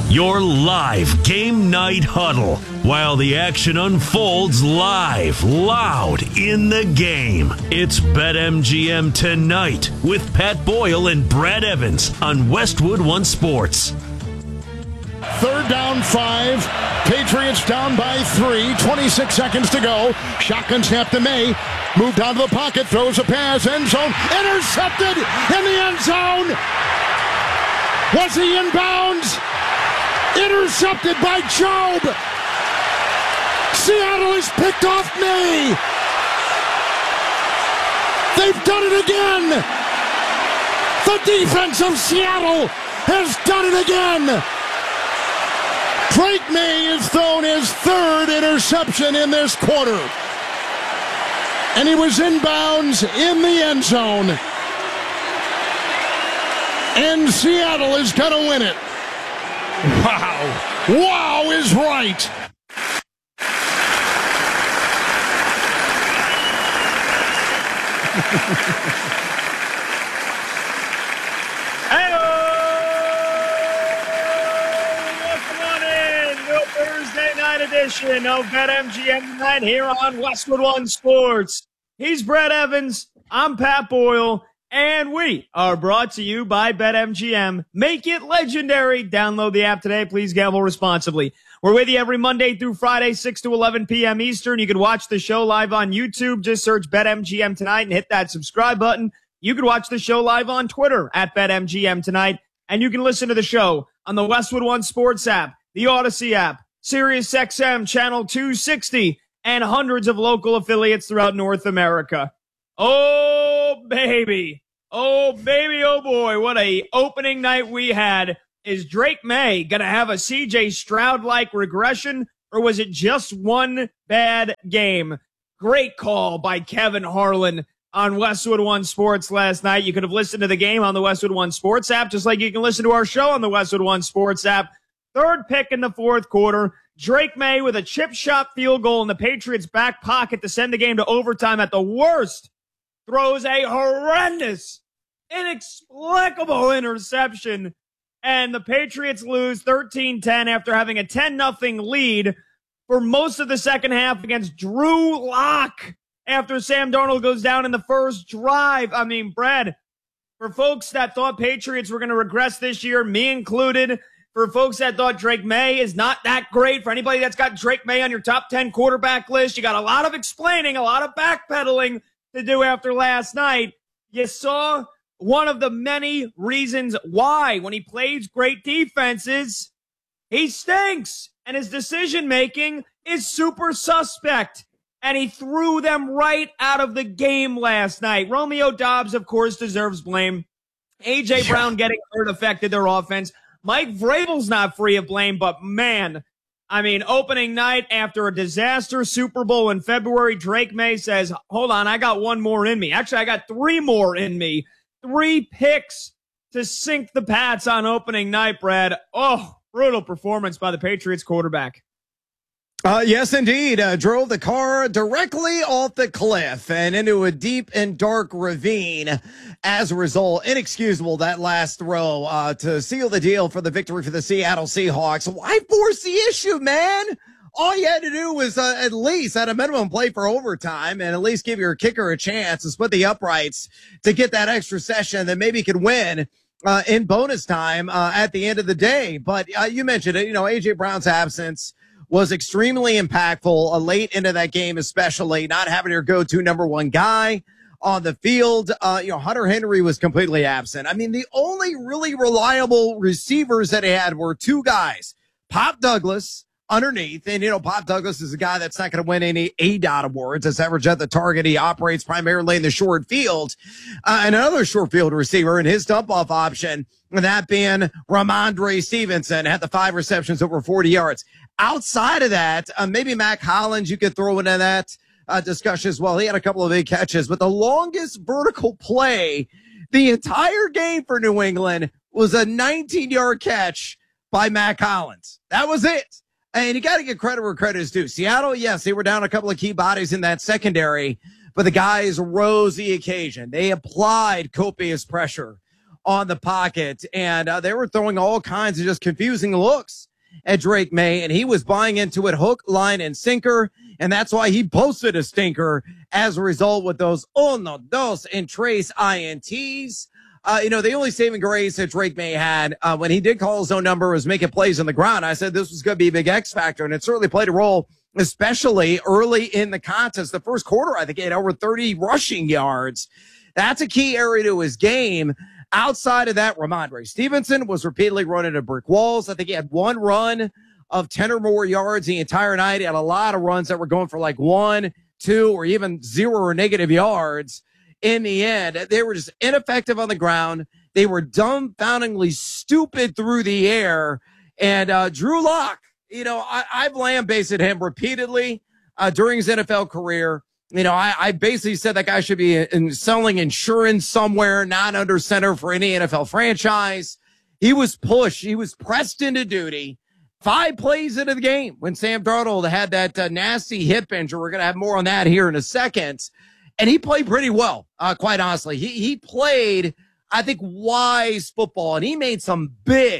Your live game night huddle while the action unfolds live, loud in the game. It's BetMGM Tonight with Pat Boyle and Brad Evans on Westwood One Sports. Third down, 5. Patriots down by 3. 26 seconds to go. Shotgun snap to May. Moved out of the pocket. Throws a pass. End zone. Intercepted in the end zone. Was he in bounds? Intercepted by Job. Seattle has picked off May. They've done it again. The defense of Seattle has done it again. Drake May has thrown his third interception in this quarter. And he was inbounds in the end zone. And Seattle is going to win it. Wow. Wow is right. Thursday night edition of BetMGM Tonight here on Westwood One Sports. He's Brad Evans. I'm Pat Boyle. And we are brought to you by BetMGM. Make it legendary. Download the app today. Please gamble responsibly. We're with you every Monday through Friday, 6 to 11 p.m. Eastern. You can watch the show live on YouTube. Just search BetMGM Tonight and hit that subscribe button. You can watch the show live on Twitter at BetMGM Tonight. And you can listen to the show on the Westwood One Sports app, the Odyssey app, SiriusXM Channel 260, and hundreds of local affiliates throughout North America. Oh, baby. Oh, baby. Oh, boy. What a opening night we had. Is Drake May going to have a C.J. Stroud-like regression, or was it just one bad game? Great call by Kevin Harlan on Westwood One Sports last night. You could have listened to the game on the Westwood One Sports app, just like you can listen to our show on the Westwood One Sports app. Third pick in the fourth quarter. Drake May with a chip shot field goal in the Patriots' back pocket to send the game to overtime at the worst. Throws a horrendous, inexplicable interception, and the Patriots lose 13-10 after having a 10-0 lead for most of the second half against Drew Lock after Sam Darnold goes down in the first drive. I mean, Brad, for folks that thought Patriots were going to regress this year, me included, for folks that thought Drake May is not that great, for anybody that's got Drake May on your top 10 quarterback list, you got a lot of explaining, a lot of backpedaling to do after last night. You saw one of the many reasons why, when he plays great defenses, he stinks, and his decision-making is super suspect, and he threw them right out of the game last night. Romeo Doubs, of course, deserves blame. A.J. Brown getting hurt affected their offense. Mike Vrabel's not free of blame, but man, I mean, opening night after a disaster Super Bowl in February, Drake May says, hold on, I got one more in me. Actually, I got 3 more in me. 3 picks to sink the Pats on opening night, Brad. Oh, brutal performance by the Patriots quarterback. Yes, indeed. Drove the car directly off the cliff and into a deep and dark ravine. As a result, inexcusable that last throw to seal the deal for the victory for the Seattle Seahawks. Why force the issue, man? All you had to do was at least, at a minimum, play for overtime and at least give your kicker a chance to split the uprights to get that extra session that maybe could win in bonus time at the end of the day. But you mentioned it, A.J. Brown's absence was extremely impactful late into that game, especially not having your go-to number one guy on the field. Hunter Henry was completely absent. I mean, the only really reliable receivers that he had were 2 guys, Pop Douglas underneath. And, Pop Douglas is a guy that's not going to win any ADOT awards. As average at the target, he operates primarily in the short field. And another short field receiver in his dump-off option, that being Ramondre Stevenson, had the 5 receptions over 40 yards. Outside of that, maybe Mac Hollins you could throw into that discussion as well. He had a couple of big catches, but the longest vertical play the entire game for New England was a 19-yard catch by Mac Hollins. That was it. And you got to get credit where credit is due. Seattle, yes, they were down a couple of key bodies in that secondary, but the guys rose the occasion. They applied copious pressure on the pocket, and they were throwing all kinds of just confusing looks at Drake May, and he was buying into it hook, line, and sinker, and that's why he posted a stinker as a result with those uno, dos, and tres INTs. The only saving grace that Drake May had when he did call his own number was making plays on the ground. I said this was going to be a big X factor, and it certainly played a role, especially early in the contest. The first quarter, I think he had over 30 rushing yards. That's a key area to his game. Outside of that, Ramondre Stevenson was repeatedly running into brick walls. I think he had one run of 10 or more yards the entire night. He had a lot of runs that were going for like 1, 2, or even 0 or negative yards. In the end, they were just ineffective on the ground. They were dumbfoundingly stupid through the air. And Drew Lock, I've lambasted him repeatedly during his NFL career. I basically said that guy should be selling insurance somewhere, not under center for any NFL franchise. He was pushed. He was pressed into duty 5 plays into the game when Sam Darnold had that nasty hip injury. We're going to have more on that here in a second. And he played pretty well, quite honestly. He played, I think, wise football, and he made some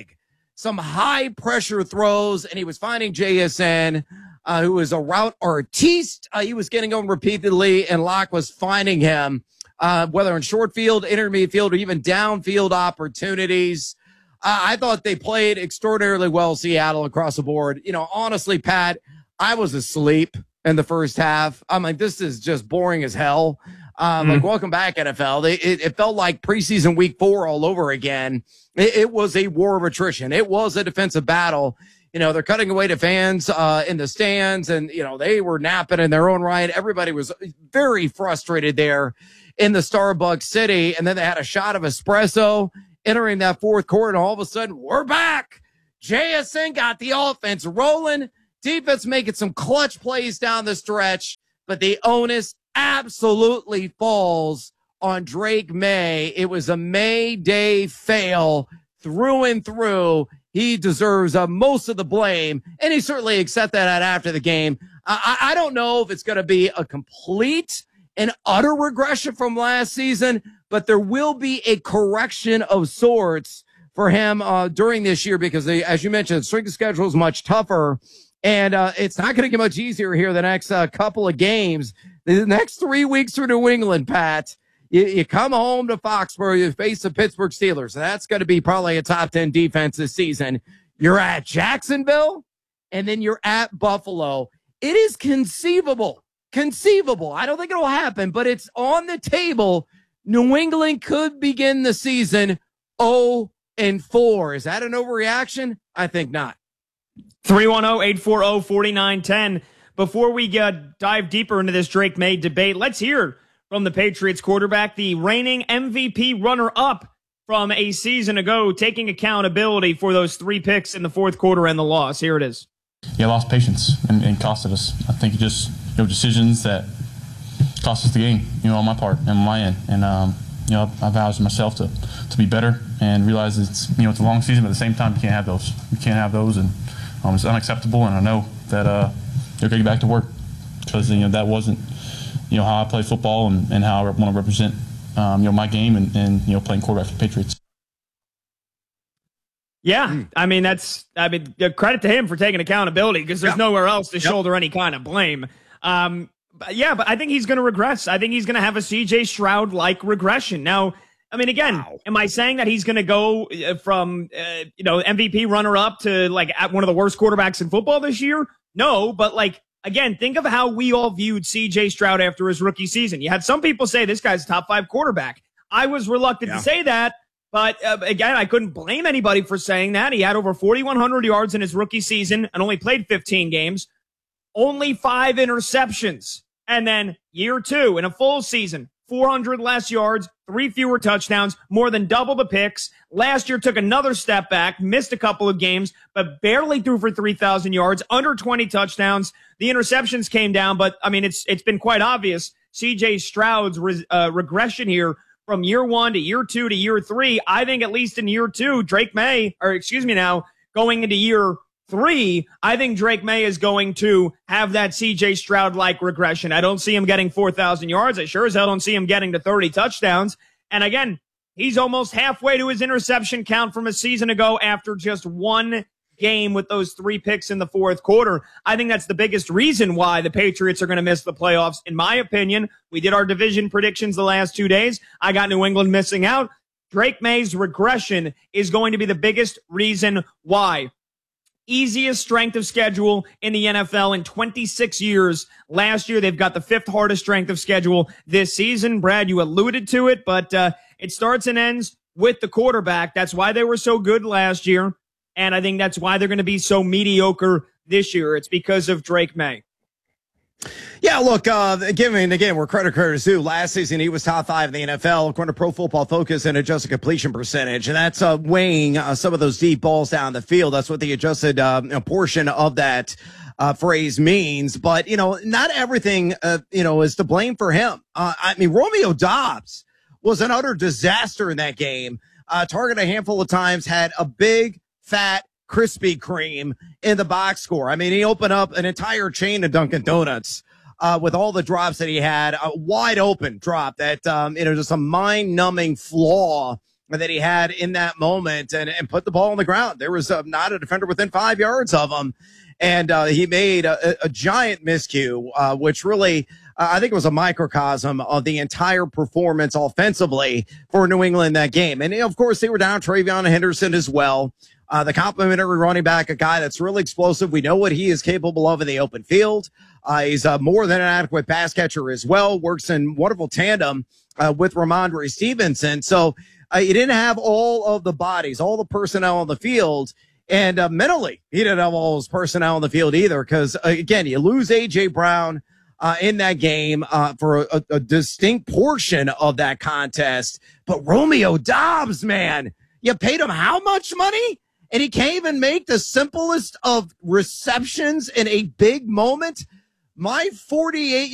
high-pressure throws, and he was finding JSN, who was a route artiste. He was getting him repeatedly, and Locke was finding him, whether in short field, intermediate field, or even downfield opportunities. I thought they played extraordinarily well, Seattle, across the board. Honestly, Pat, I was asleep in the first half. I'm like, this is just boring as hell. Like, welcome back, NFL. It felt like preseason week 4 all over again. It was a war of attrition. It was a defensive battle. They're cutting away to fans in the stands, and, they were napping in their own right. Everybody was very frustrated there in the Starbucks City. And then they had a shot of espresso entering that fourth quarter, and all of a sudden, we're back. JSN got the offense rolling. Defense making some clutch plays down the stretch, but the onus absolutely falls on Drake May. It was a May Day fail through and through. He deserves most of the blame, and he certainly accepted that after the game. I don't know if it's going to be a complete and utter regression from last season, but there will be a correction of sorts for him during this year because, as you mentioned, the strength of schedule is much tougher. And it's not going to get much easier here the next couple of games. The next 3 weeks for New England, Pat. You come home to Foxborough, you face the Pittsburgh Steelers. So that's going to be probably a top 10 defense this season. You're at Jacksonville, and then you're at Buffalo. It is conceivable. I don't think it'll happen, but it's on the table. New England could begin the season 0-4. Is that an overreaction? I think not. 310-840-4910. Before we dive deeper into this Drake May debate, let's hear from the Patriots quarterback, the reigning MVP runner-up from a season ago, taking accountability for those 3 picks in the fourth quarter and the loss. Here it is. Yeah, lost patience and costed us. I think it just decisions that cost us the game, on my part and on my end. And I vowed to myself to be better and realize it's it's a long season, but at the same time you can't have those. And it's unacceptable. And I know that they're going to get back to work because that wasn't how I play football and how I want to represent my game and playing quarterback for the Patriots. Yeah, credit to him for taking accountability because there's nowhere else to shoulder any kind of blame. But I think he's going to regress. I think he's going to have a C.J. Stroud-like regression. Now, am I saying that he's going to go from MVP runner-up to at one of the worst quarterbacks in football this year? No, but again, think of how we all viewed C.J. Stroud after his rookie season. You had some people say this guy's a top 5 quarterback. I was reluctant to say that. But again, I couldn't blame anybody for saying that. He had over 4,100 yards in his rookie season and only played 15 games. Only 5 interceptions. And then year 2 in a full season, 400 less yards, 3 fewer touchdowns, more than double the picks. Last year took another step back, missed a couple of games, but barely threw for 3,000 yards, under 20 touchdowns. The interceptions came down, but it's been quite obvious. C.J. Stroud's regression here from year 1 to year 2 to year 3. I think at least in year 2, going into year 3, I think Drake May is going to have that C.J. Stroud-like regression. I don't see him getting 4,000 yards. I sure as hell don't see him getting to 30 touchdowns. And again, He's almost halfway to his interception count from a season ago after just one game with those 3 picks in the fourth quarter. I think that's the biggest reason why the Patriots are going to miss the playoffs. In my opinion, we did our division predictions the last 2 days. I got New England missing out. Drake May's regression is going to be the biggest reason why. Easiest strength of schedule in the NFL in 26 years. Last year, they've got the 5th hardest strength of schedule this season. Brad, you alluded to it, but it starts and ends with the quarterback. That's why they were so good last year, and I think that's why they're going to be so mediocre this year. It's because of Drake May. Yeah, look, again, we're credit is due. Last season, he was top 5 in the NFL, according to Pro Football Focus, and adjusted completion percentage. And that's weighing some of those deep balls down the field. That's what the adjusted portion of that phrase means. But, not everything, is to blame for him. Romeo Doubs was an utter disaster in that game. Targeted a handful of times, had a big, fat, Krispy Kreme in the box score. He opened up an entire chain of Dunkin' Donuts with all the drops that he had. A wide open drop that, just a mind-numbing flaw that he had in that moment and put the ball on the ground. There was not a defender within 5 yards of him. And he made a giant miscue, which really, I think it was a microcosm of the entire performance offensively for New England in that game. And, of course, they were down TreVeyon Henderson as well. The complimentary running back, a guy that's really explosive. We know what he is capable of in the open field. He's more than an adequate pass catcher as well. Works in wonderful tandem with Ramondre Stevenson. So he didn't have all of the bodies, all the personnel on the field. And mentally, he didn't have all his personnel on the field either because, again, you lose A.J. Brown in that game for a distinct portion of that contest. But Romeo Doubs, man, you paid him how much money? And he can't even make the simplest of receptions in a big moment. My 48